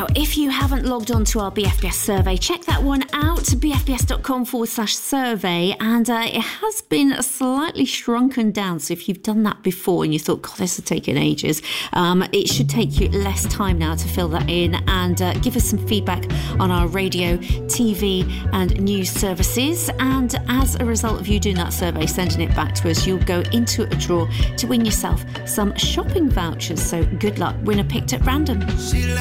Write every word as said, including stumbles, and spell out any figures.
Now, if you haven't logged on to our B F B S survey, check that one out, bfbs.com forward slash survey. And uh, it has been slightly shrunken down. So if you've done that before and you thought, God, this is taking ages, um, it should take you less time now to fill that in and uh, give us some feedback on our radio, T V and news services. And as a result of you doing that survey, sending it back to us, you'll go into a draw to win yourself some shopping vouchers. So good luck. Winner picked at random.